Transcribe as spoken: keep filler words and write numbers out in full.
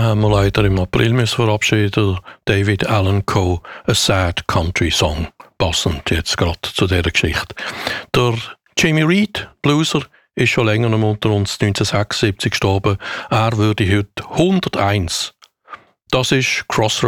haben wir leider im April müssen verabschieden. David Allan Coe, A Sad Country Song, passend jetzt gerade zu dieser Geschichte. Der Jimmy Reed, Blueser, ist schon länger noch unter uns, neunzehnhundertsechsundsiebzig gestorben. Er würde heute hunderteins. Das ist Crossroads.